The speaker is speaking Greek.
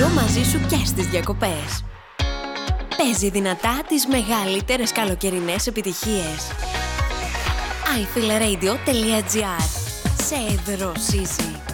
Radio μαζί σου και στις διακοπές. Παίζει δυνατά τις μεγαλύτερες καλοκαιρινές επιτυχίες. iFeelRadio.gr. Σε δροσίζει.